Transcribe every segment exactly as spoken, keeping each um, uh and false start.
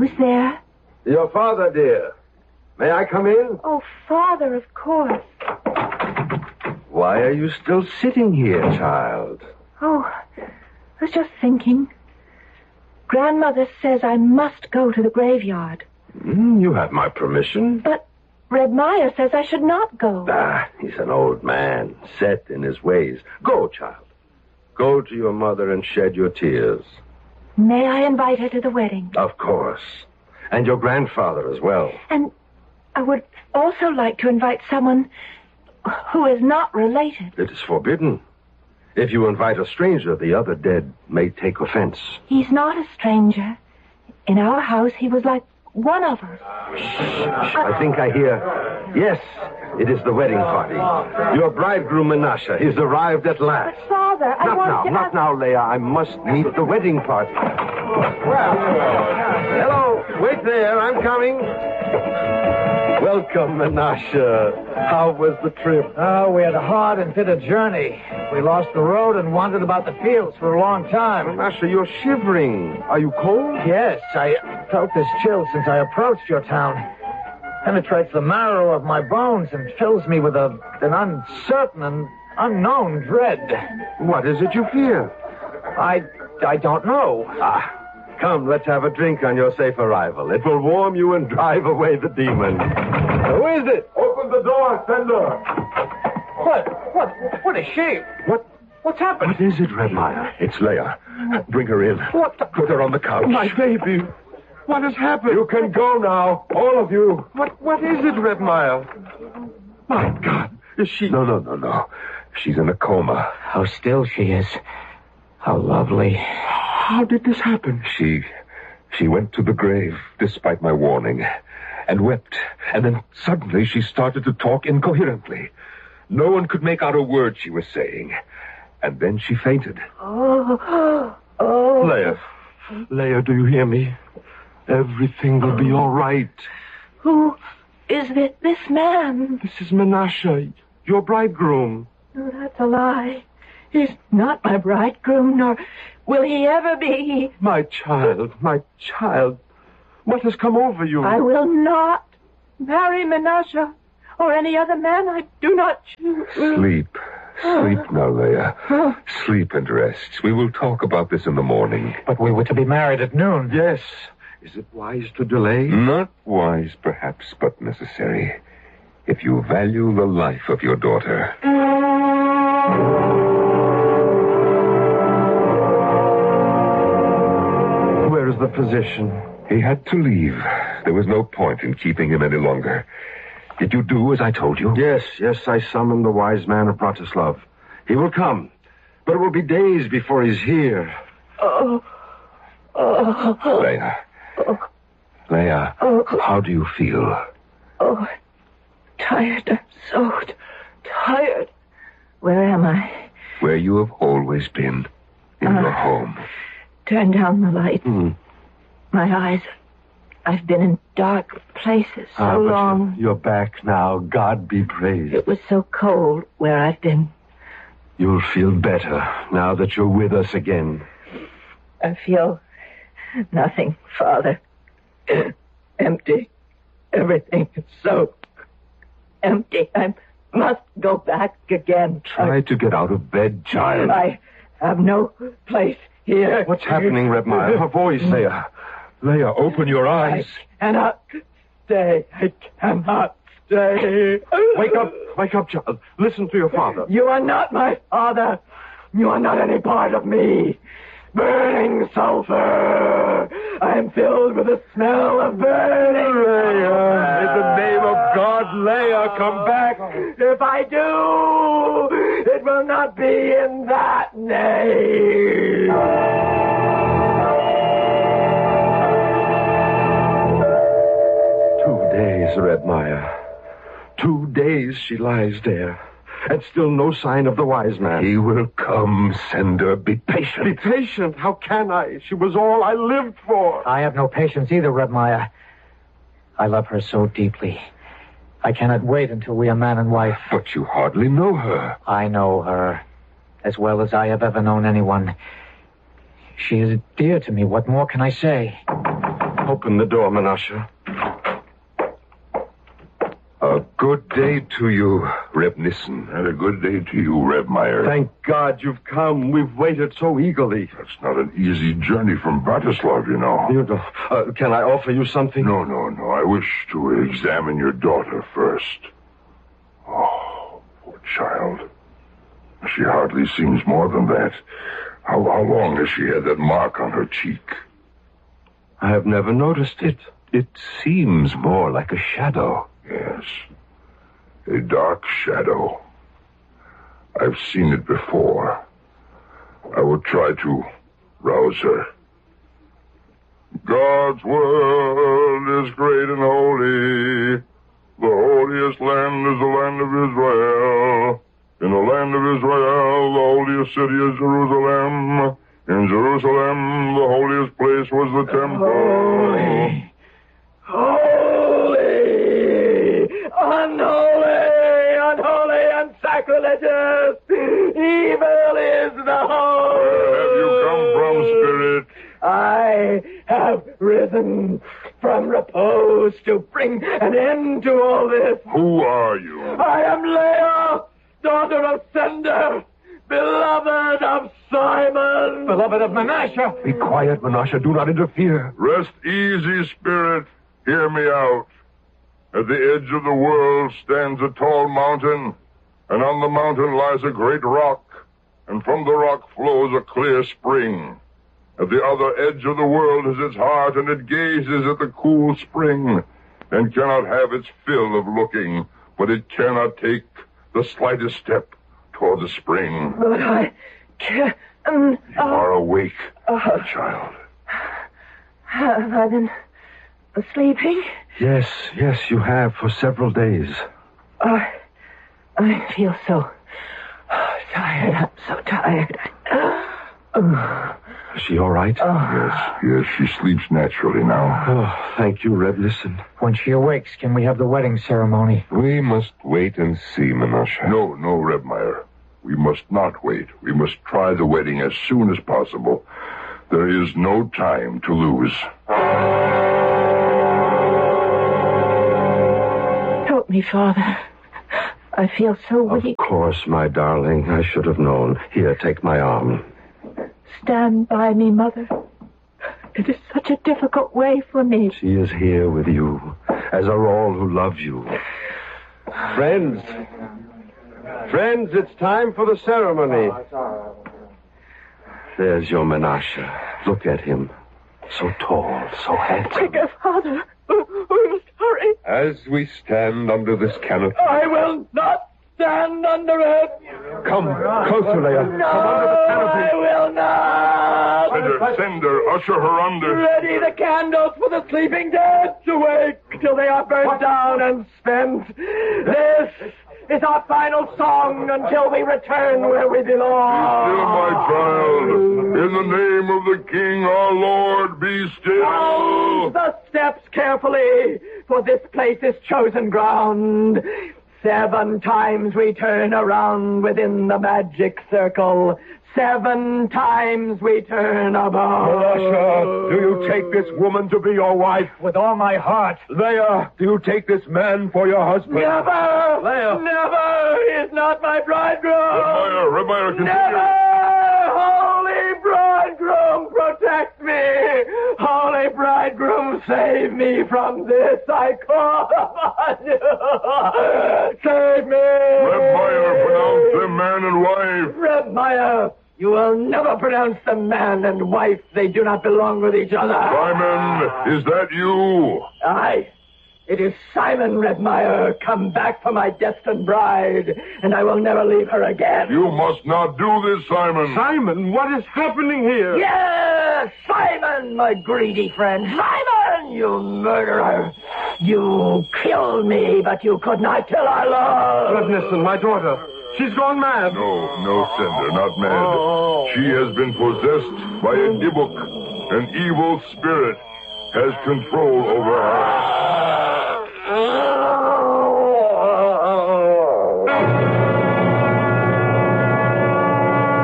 Who's there? Your father, dear. May I come in? Oh, Father, of course. Why are you still sitting here, child? Oh, I was just thinking. Grandmother says I must go to the graveyard. Mm, you have my permission. But Red Meyer says I should not go. Ah, he's an old man, set in his ways. Go, child. Go to your mother and shed your tears. May I invite her to the wedding? Of course. And your grandfather as well. And I would also like to invite someone who is not related. It is forbidden. If you invite a stranger, the other dead may take offense. He's not a stranger. In our house, he was like one of us. I think I hear... Yes, it is the wedding party. Your bridegroom, Menashe, is arrived at last. But, Father, I not want now, to... Not ask... now, Leah. I must meet the wedding party. Hello. Wait there. I'm coming. Welcome, Menashe. How was the trip? Oh, we had a hard and bitter journey. We lost the road and wandered about the fields for a long time. Menashe, you're shivering. Are you cold? Yes, I felt this chill since I approached your town. Penetrates the marrow of my bones and fills me with a, an uncertain and unknown dread. What is it you fear? I, I don't know. Ah. Come, let's have a drink on your safe arrival. It will warm you and drive away the demon. Who is it? Open the door, Fender. What? What? What is she? What? What's happened? What is it, Red Meyer? It's Leah. Bring her in. What the... Put her on the couch. My baby. What has happened? You can go now, all of you. What? What is it, Red Meyer? My God. Is she... No, no, no, no. She's in a coma. How still she is. How lovely. How did this happen? She... She went to the grave, despite my warning, and wept. And then suddenly she started to talk incoherently. No one could make out a word she was saying. And then she fainted. Oh, oh. Leah. Leah, do you hear me? Everything will be all right. Who is this, this man? This is Menashe, your bridegroom. Oh, that's a lie. He's not my bridegroom, nor will he ever be. My child, my child. What has come over you? I will not marry Menashe or any other man I do not choose. Sleep. Sleep now, Leah. Sleep and rest. We will talk about this in the morning. But we were to be married at noon. Yes. Is it wise to delay? Not wise, perhaps, but necessary. If you value the life of your daughter. Where is the physician? He had to leave. There was no point in keeping him any longer. Did you do as I told you? Yes, yes, I summoned the wise man of Bratislav. He will come, but it will be days before he's here. Oh, oh. Leah. Oh. Leah, oh. How do you feel? Oh, tired. I'm so t- tired. Where am I? Where you have always been. In uh, your home. Turn down the light. Mm. My eyes... I've been in dark places so ah, long. You're back now. God be praised. It was so cold where I've been. You'll feel better now that you're with us again. I feel nothing, Father. Empty. Everything is so empty. I must go back again. Try I, to get out of bed, child. I have no place here. What's happening, Red Meyer? Her voice. Leah. Leah, open your eyes. I cannot stay. I cannot stay. Wake up. Wake up, child. Listen to your father. You are not my father. You are not any part of me. Burning sulfur. I am filled with the smell of burning Leah, in the name of God, Leah, come back. If I do, it will not be in that name. Two days, Red Meyer. Two days she lies there. And still no sign of the wise man. He will come, Sender. Be patient. Be patient? How can I? She was all I lived for. I have no patience either, Red Meyer. I love her so deeply. I cannot wait until we are man and wife. But you hardly know her. I know her as well as I have ever known anyone. She is dear to me. What more can I say? Open the door, Menashe. A good day to you, Reb Nissen. And a good day to you, Reb Meyer. Thank God you've come. We've waited so eagerly. That's not an easy journey from Bratislav, you know. You know, uh, can I offer you something? No, no, no. I wish to examine your daughter first. Oh, poor child. She hardly seems more than that. How, how long has she had that mark on her cheek? I have never noticed it. It seems more like a shadow. Yes. A dark shadow. I've seen it before. I will try to rouse her. God's word is great and holy. The holiest land is the land of Israel. In the land of Israel, the holiest city is Jerusalem. In Jerusalem, the holiest place was the temple. Holy! Unholy! Unholy and sacrilegious! Evil is the whole! Where have you come from, Spirit? I have risen from repose to bring an end to all this. Who are you? I am Leah, daughter of Sender, beloved of Simon. Beloved of Menashe. Be quiet, Menashe. Do not interfere. Rest easy, Spirit. Hear me out. At the edge of the world stands a tall mountain, and on the mountain lies a great rock, and from the rock flows a clear spring. At the other edge of the world is its heart, and it gazes at the cool spring, and cannot have its fill of looking, but it cannot take the slightest step toward the spring. But I can't... Um, You are awake, uh, my child. have I been sleeping? Yes, yes, you have for several days. I, I feel so tired. I'm so tired. Uh, Is she all right? Yes, yes, she sleeps naturally now. Oh, thank you, Reb. Listen. When she awakes, can we have the wedding ceremony? We must wait and see, Menashe. No, no, Reb Meyer. We must not wait. We must try the wedding as soon as possible. There is no time to lose. help me, Father. I feel so weak. Of course, my darling. I should have known. Here, take my arm. Stand by me, Mother. It is such a difficult way for me. She is here with you, as are all who love you. Friends. Friends, it's time for the ceremony. There's your Menashe. Look at him. So tall, so handsome. Quicker, Father. We must hurry. As we stand under this canopy... I will not stand under it. Come, closer, Leah. No, Come under the canopy. I will not. Sender, Sender, usher her under. Ready the candles for the sleeping dead to wake till they are burnt down and spent. This is our final song until we return where we belong. Be still, my child. In the name of the King, our Lord, be still. Round the steps carefully, for this place is chosen ground. Seven times we turn around within the magic circle. Seven times we turn about. Menashe, do you take this woman to be your wife? With all my heart. Leah, do you take this man for your husband? Never! Leah. Never! He is not my bridegroom! Rebbe, Rebbe, continue. Never! Holy bridegroom, protect me! Holy bridegroom, save me from this! I call upon you! Save me! Reb Meyer, pronounce them man and wife. Reb Meyer, you will never pronounce them man and wife. They do not belong with each other. Simon, is that you? Aye. It is Simon Redmeyer, come back for my destined bride, and I will never leave her again. You must not do this, Simon. Simon, what is happening here? Yes, Simon, my greedy friend. Simon, you murderer. You killed me, but you could not kill our Lord. Goodness, my daughter. She's gone mad. No, no, Sender, not mad. Oh. She has been possessed by a Dibuk. An evil spirit has control over her.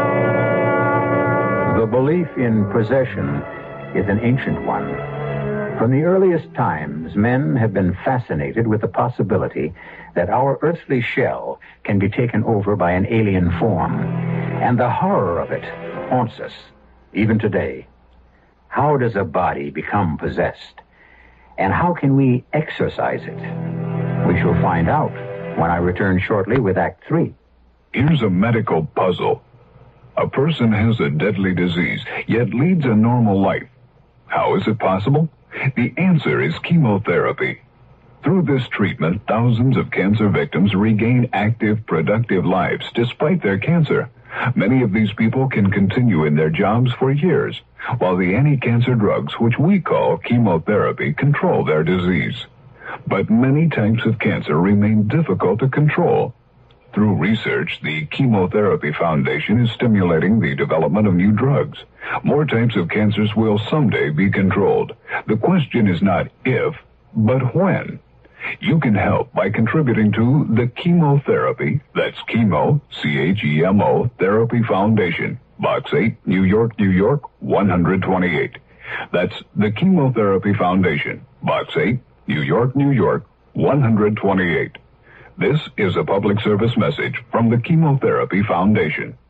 The belief in possession is an ancient one. From the earliest times, men have been fascinated with the possibility that our earthly shell can be taken over by an alien form. And the horror of it haunts us, even today. How does a body become possessed? And how can we exorcise it? We shall find out when I return shortly with Act Three. Here's a medical puzzle. A person has a deadly disease, yet leads a normal life. How is it possible? The answer is chemotherapy. Through this treatment, thousands of cancer victims regain active, productive lives despite their cancer. Many of these people can continue in their jobs for years, while the anti-cancer drugs, which we call chemotherapy, control their disease. But many types of cancer remain difficult to control. Through research, the Chemotherapy Foundation is stimulating the development of new drugs. More types of cancers will someday be controlled. The question is not if, but when. You can help by contributing to the Chemotherapy, that's Chemo, C H E M O, Therapy Foundation, Box eight, New York, New York, one twenty-eight. That's the Chemotherapy Foundation, Box eight, New York, New York, one twenty-eight. This is a public service message from the Chemotherapy Foundation.